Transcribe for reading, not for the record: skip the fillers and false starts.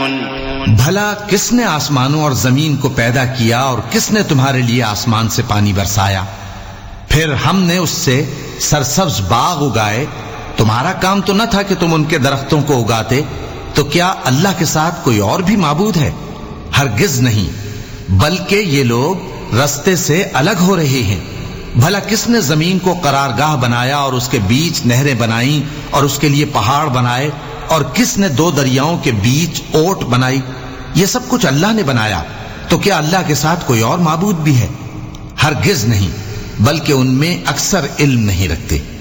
भला किसने आसमानों और जमीन को पैदा किया और किसने तुम्हारे लिए आसमान से पानी बरसाया, फिर हमने उससे सरसब्ज बाग उगाए। तुम्हारा काम तो न था कि तुम उनके दरख्तों को उगाते। तो क्या अल्लाह के साथ कोई और भी माबूद है? हरगिज नहीं, बल्कि ये लोग रस्ते से अलग हो रहे हैं। भला किसने जमीन को करारगाह बनाया और उसके बीच नहरें बनाई और उसके लिए पहाड़ बनाए, और किसने दो दरियाओं के बीच ओट बनाई? ये सब कुछ अल्लाह ने बनाया। तो क्या अल्लाह के साथ कोई और माबूद भी है? हरगिज नहीं, बल्कि उनमें अक्सर इल्म नहीं रखते।